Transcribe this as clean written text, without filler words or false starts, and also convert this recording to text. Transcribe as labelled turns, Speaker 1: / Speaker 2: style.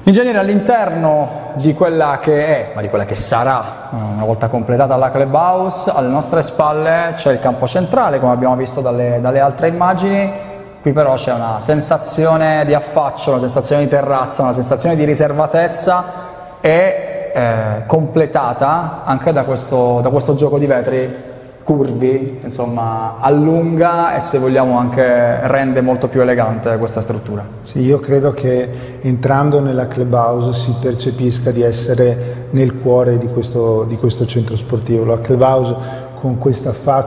Speaker 1: Ingegnere, all'interno di quella che è, ma di quella che sarà, una volta completata la clubhouse, alle nostre spalle c'è il campo centrale, come abbiamo visto dalle altre immagini. Qui però c'è una sensazione di affaccio, una sensazione di terrazza, una sensazione di riservatezza e completata anche da questo gioco di vetri curvi, insomma allunga e, se vogliamo, anche rende molto più elegante questa struttura.
Speaker 2: Sì, io credo che entrando nella clubhouse si percepisca di essere nel cuore di questo centro sportivo. La clubhouse, con questa faccia